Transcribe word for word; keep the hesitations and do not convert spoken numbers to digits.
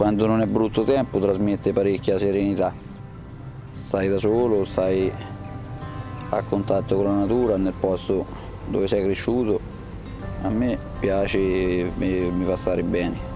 quando non è brutto tempo trasmette parecchia serenità. Stai da solo, stai a contatto con la natura, nel posto dove sei cresciuto. A me piace e mi fa stare bene.